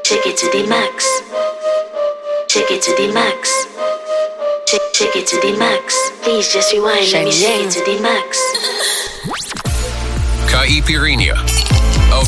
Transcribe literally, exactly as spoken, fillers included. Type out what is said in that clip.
Shake it to the max. Shake it to the max. Shake, shake it to the max. Please just rewind. Let me shake it to the max. Kaipirinha